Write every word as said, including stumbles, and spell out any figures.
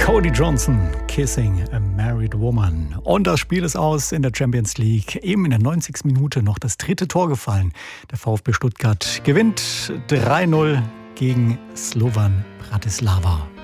Cody Johnson, Kissing a Married Woman. Und das Spiel ist aus in der Champions League. Eben in der neunzigsten Minute noch das dritte Tor gefallen. Der VfB Stuttgart gewinnt drei null gegen Slovan Bratislava.